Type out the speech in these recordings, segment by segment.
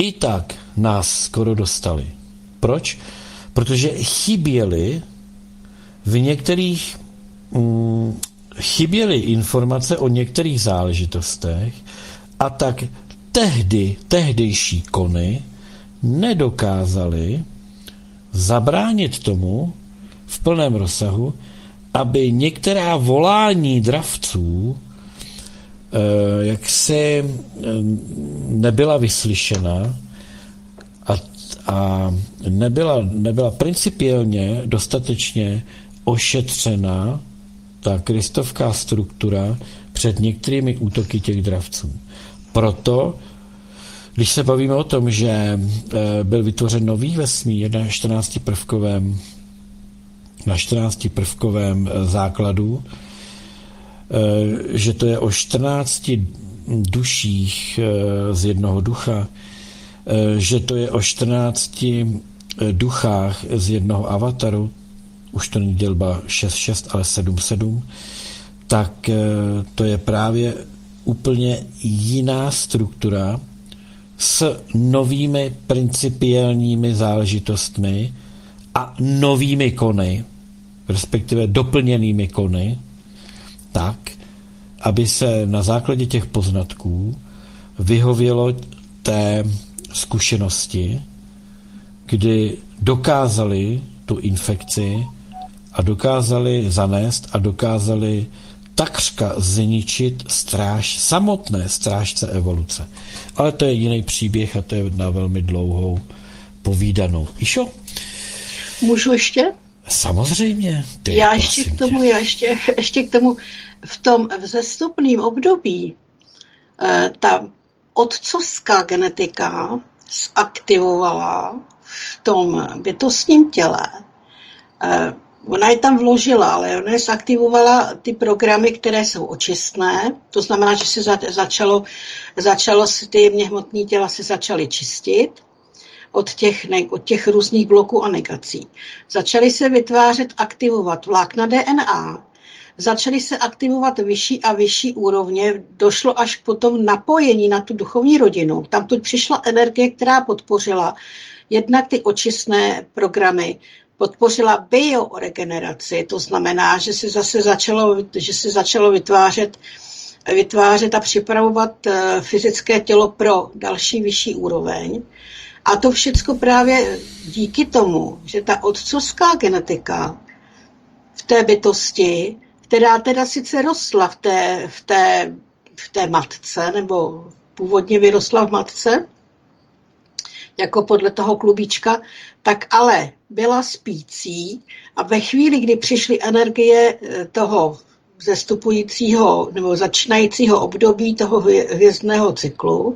i tak nás skoro dostali. Proč? Protože chyběly informace o některých záležitostech a tak tehdejší kony nedokázali zabránit tomu v plném rozsahu, aby některá volání dravců jaksi nebyla vyslyšena a nebyla principiálně dostatečně ošetřena ta kristovská struktura před některými útoky těch dravců. Proto, když se bavíme o tom, že byl vytvořen nový vesmír na 14prvkovém základu, že to je o 14 duších z jednoho ducha, že to je o 14 duchách z jednoho avataru, už to není dělba 6-6, ale 7-7, tak to je právě úplně jiná struktura s novými principiálními záležitostmi a novými kony, respektive doplněnými kony, tak, aby se na základě těch poznatků vyhovělo té zkušenosti, kdy dokázali tu infekci a dokázali zanést a dokázali takřka zničit samotné strážce evoluce. Ale to je jiný příběh a to je na velmi dlouhou povídanou. Išo? Můžu ještě? Samozřejmě. Já ještě k tomu v tom vzestupném období ta otcovská genetika zaktivovala v tom bytostním těle. Ona je tam vložila, ale ona zaktivovala ty programy, které jsou očistné. To znamená, že se začalo ty jemně hmotné těla se začaly čistit od těch různých bloků a negací. Začaly se vytvářet, aktivovat vlákna DNA, začaly se aktivovat vyšší a vyšší úrovně, došlo až k potom napojení na tu duchovní rodinu. Tam tu přišla energie, která podpořila jednak ty očistné programy, podpořila bioregeneraci, to znamená, že se zase začalo vytvářet a připravovat fyzické tělo pro další vyšší úroveň. A to všechno právě díky tomu, že ta otcovská genetika v té bytosti, která teda sice rostla v té matce, nebo původně vyrostla v matce, jako podle toho klubíčka, tak ale byla spící a ve chvíli, kdy přišly energie toho zestupujícího nebo začínajícího období toho hvězdného cyklu,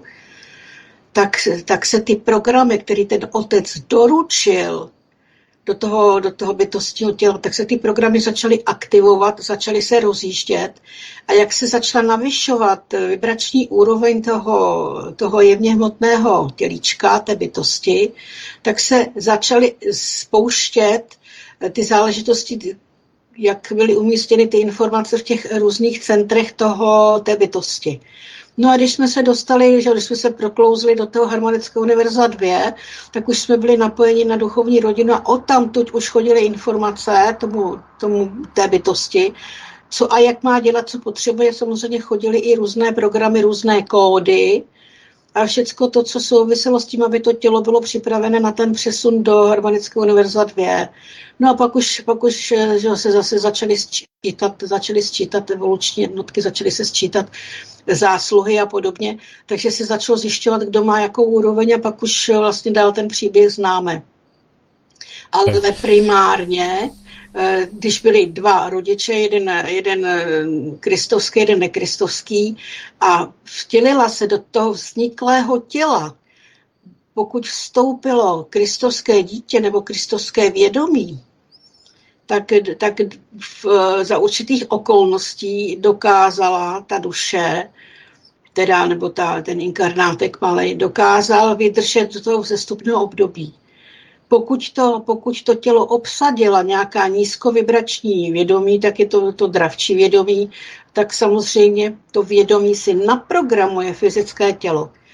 tak se ty programy, který ten otec doručil do toho bytostního těla, tak se ty programy začaly aktivovat, začaly se rozjíždět a jak se začala navyšovat vibrační úroveň toho jemně hmotného tělíčka, té bytosti, tak se začaly spouštět ty záležitosti, jak byly umístěny ty informace v těch různých centrech té bytosti. No a když jsme se dostali, když jsme se proklouzli do toho harmonického univerza 2, tak už jsme byli napojeni na duchovní rodinu a odtamtud už chodily informace tomu té bytosti, co a jak má dělat, co potřebuje. Samozřejmě chodily i různé programy, různé kódy a všecko to, co souviselo s tím, aby to tělo bylo připravené na ten přesun do harmonického univerza 2. No a pak už že se zase začaly sčítat evoluční jednotky, začaly se sčítat zásluhy a podobně, takže se začalo zjišťovat, kdo má jakou úroveň a pak už vlastně dál ten příběh známe. Ale primárně, když byli dva rodiče, jeden kristovský, jeden nekristovský a vtělila se do toho vzniklého těla, pokud vstoupilo kristovské dítě nebo kristovské vědomí, tak za určitých okolností dokázala ta duše, nebo ten inkarnátek malej, dokázal vydržet do toho vzestupného období. Pokud to tělo obsadila nějaká nízkovibrační vědomí, tak je to dravčí vědomí, tak samozřejmě to vědomí si naprogramuje fyzické tělo.